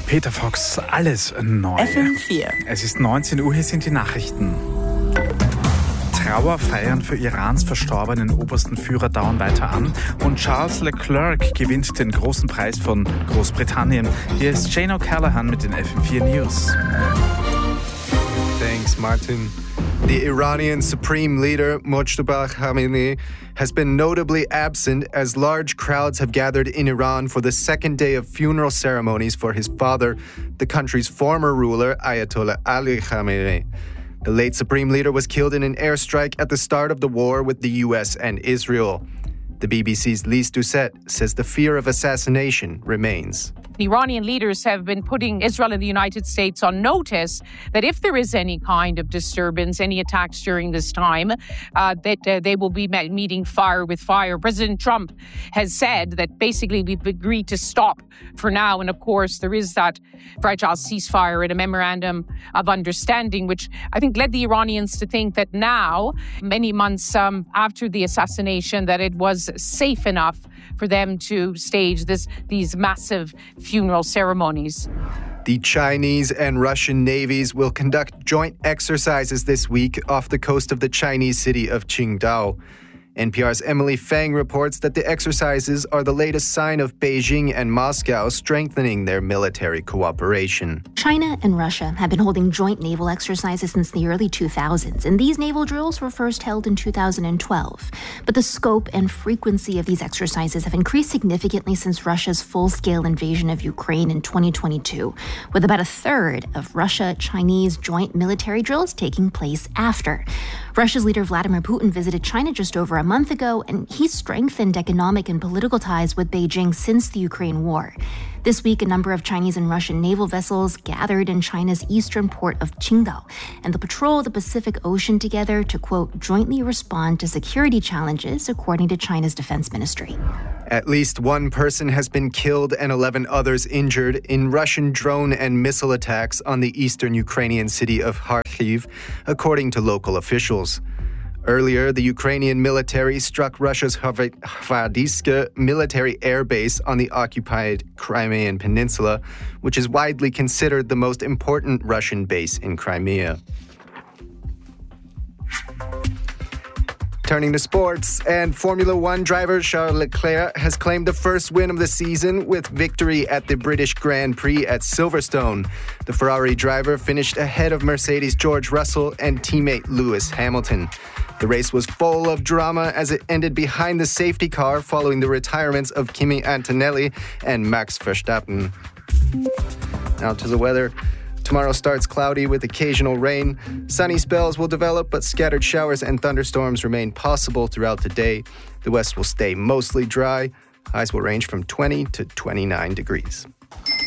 Peter Fox, alles neu. FM4. Es ist 19 Uhr, hier sind die Nachrichten. Trauerfeiern für Irans verstorbenen obersten Führer dauern weiter an und Charles Leclerc gewinnt den großen Preis von Großbritannien. Hier ist Jane O'Callaghan mit den FM4 News. Thanks, Martin. The Iranian Supreme Leader Mojtaba Khamenei has been notably absent as large crowds have gathered in Iran for the second day of funeral ceremonies for his father, the country's former ruler, Ayatollah Ali Khamenei. The late Supreme Leader was killed in an airstrike at the start of the war with the US and Israel. The BBC's Lise Doucet says the fear of assassination remains. The Iranian leaders have been putting Israel and the United States on notice that if there is any kind of disturbance, any attacks during this time, that they will be meeting fire with fire. President Trump has said that basically we've agreed to stop for now. And of course, there is that fragile ceasefire and a memorandum of understanding, which I think led the Iranians to think that now, many months after the assassination, that it was safe enough for them to stage these massive funeral ceremonies. The Chinese and Russian navies will conduct joint exercises this week off the coast of the Chinese city of Qingdao. NPR's Emily Fang reports that the exercises are the latest sign of Beijing and Moscow strengthening their military cooperation. China and Russia have been holding joint naval exercises since the early 2000s, and these naval drills were first held in 2012. But the scope and frequency of these exercises have increased significantly since Russia's full-scale invasion of Ukraine in 2022, with about a third of Russia-Chinese joint military drills taking place after. Russia's leader Vladimir Putin visited China just over a month ago, and he strengthened economic and political ties with Beijing since the Ukraine war. This week, a number of Chinese and Russian naval vessels gathered in China's eastern port of Qingdao, and they'll patrol the Pacific Ocean together to, quote, jointly respond to security challenges, according to China's defense ministry. At least one person has been killed and 11 others injured in Russian drone and missile attacks on the eastern Ukrainian city of Kharkiv, according to local officials. Earlier, the Ukrainian military struck Russia's Hvardivsk military air base on the occupied Crimean Peninsula, which is widely considered the most important Russian base in Crimea. Turning to sports, and Formula One driver Charles Leclerc has claimed the first win of the season with victory at the British Grand Prix at Silverstone. The Ferrari driver finished ahead of Mercedes' George Russell and teammate Lewis Hamilton. The race was full of drama as it ended behind the safety car following the retirements of Kimi Antonelli and Max Verstappen. Now to the weather. Tomorrow starts cloudy with occasional rain. Sunny spells will develop, but scattered showers and thunderstorms remain possible throughout the day. The west will stay mostly dry. Highs will range from 20 to 29 degrees.